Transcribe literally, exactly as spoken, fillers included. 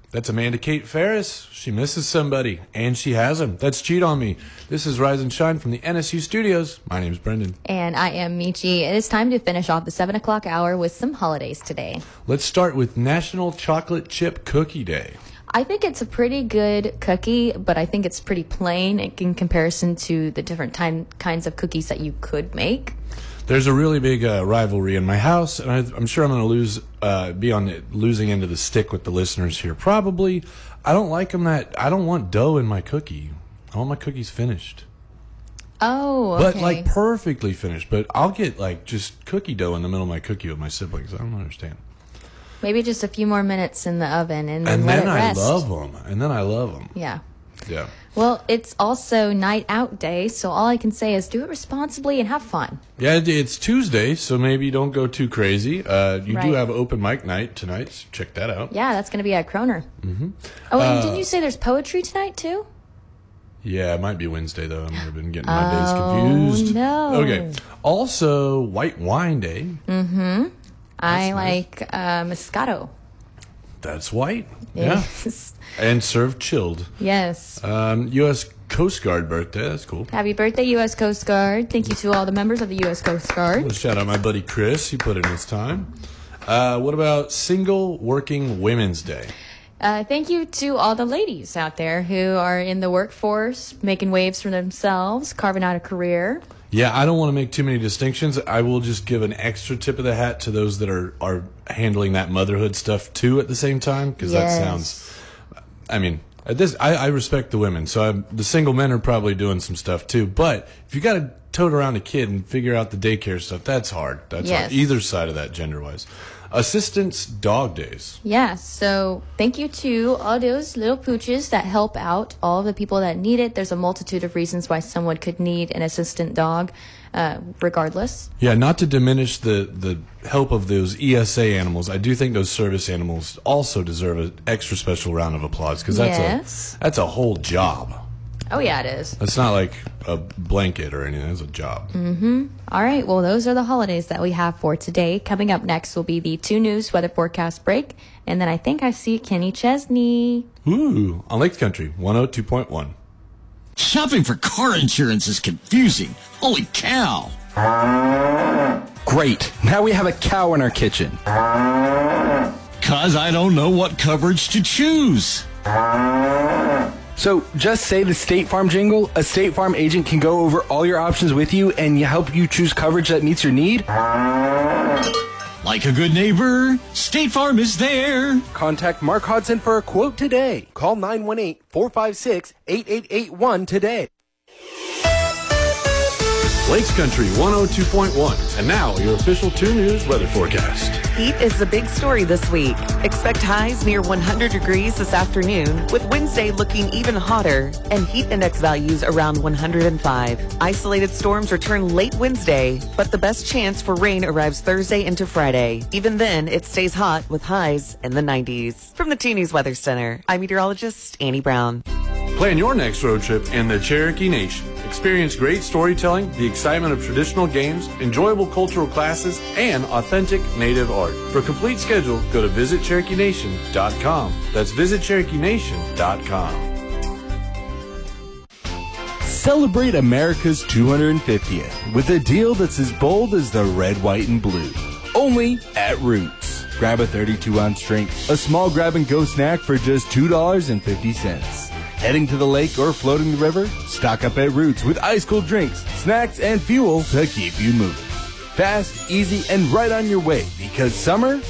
That's Amanda Kate Ferris. She misses somebody, and she has him. That's Cheat on Me. This is Rise and Shine from the N S U studios. My name's Brendan. And I am Michi. It is time to finish off the seven o'clock hour with some holidays today. Let's start with National Chocolate Chip Cookie Day. I think it's a pretty good cookie, but I think it's pretty plain in comparison to the different time, kinds of cookies that you could make. There's a really big uh, rivalry in my house, and I, I'm sure I'm going to lose, uh, be on the losing end of the stick with the listeners here. Probably, I don't like them that. I don't want dough in my cookie. I want my cookies finished. Oh, okay. But like perfectly finished. But I'll get like just cookie dough in the middle of my cookie with my siblings. I don't understand. Maybe just a few more minutes in the oven and then and let then it I rest. love them. And then I love them. Yeah. Yeah. Well, it's also Night Out Day, so all I can say is do it responsibly and have fun. Yeah, it's Tuesday, so maybe don't go too crazy. Uh, you Right. do have open mic night tonight, so check that out. Yeah, that's going to be at Kroner. Mm-hmm. Oh, and Uh, didn't you say there's poetry tonight, too? Yeah, it might be Wednesday, though. I've been getting my days Oh, confused. no. Okay. Also, White Wine Day. Mm-hmm. I nice. like uh, Moscato. That's white. Yes. Yeah. And served chilled. Yes. Um, U S Coast Guard birthday. That's cool. Happy birthday, U S Coast Guard. Thank you to all the members of the U S Coast Guard. Well, shout out my buddy Chris. He put in his time. Uh, what about Single Working Women's Day? Uh, thank you to all the ladies out there who are in the workforce, making waves for themselves, carving out a career. Yeah, I don't want to make too many distinctions. I will just give an extra tip of the hat to those that are, are handling that motherhood stuff too at the same time, because Yes. that sounds. I mean, at this I, I respect the women, so I'm, the single men are probably doing some stuff too. But if you got to tote around a kid and figure out the daycare stuff, that's hard. That's Yes. hard. Either side of that, gender wise. Assistance Dog Days. Yeah, so thank you to all those little pooches that help out all the people that need it. There's a multitude of reasons why someone could need an assistant dog, uh, regardless. Yeah, not to diminish the, the help of those E S A animals. I do think those service animals also deserve an extra special round of applause, because that's, Yes. a, that's a whole job. Oh, yeah, it is. That's not like a blanket or anything. It's a job. Mm-hmm. All right, well, those are the holidays that we have for today. Coming up next will be the two News weather forecast break, and then I think I see Kenny Chesney. Ooh, on Lakes Country, one oh two point one. Shopping for car insurance is confusing. Holy cow. Great. Now we have a cow in our kitchen. Cause I don't know what coverage to choose. So just say the State Farm jingle. A State Farm agent can go over all your options with you and help you choose coverage that meets your need. Like a good neighbor, State Farm is there. Contact Mark Hodson for a quote today. Call nine one eight, four five six, eight eight eight one today. Lakes Country, one oh two point one. And now, your official two News weather forecast. Heat is the big story this week. Expect highs near one hundred degrees this afternoon, with Wednesday looking even hotter and heat index values around one hundred five. Isolated storms return late Wednesday, but the best chance for rain arrives Thursday into Friday. Even then, it stays hot with highs in the nineties. From the T News Weather Center, I'm meteorologist Annie Brown. Plan your next road trip in the Cherokee Nation. Experience great storytelling, the excitement of traditional games, enjoyable cultural classes, and authentic native art. For a complete schedule, go to visit cherokee nation dot com. That's visit cherokee nation dot com. Celebrate America's two hundred fiftieth with a deal that's as bold as the red, white, and blue. Only at Roots. Grab a thirty-two ounce drink, a small grab-and-go snack for just two dollars and fifty cents. Heading to the lake or floating the river? Stock up at Roots with ice-cold drinks, snacks, and fuel to keep you moving. Fast, easy, and right on your way, because summer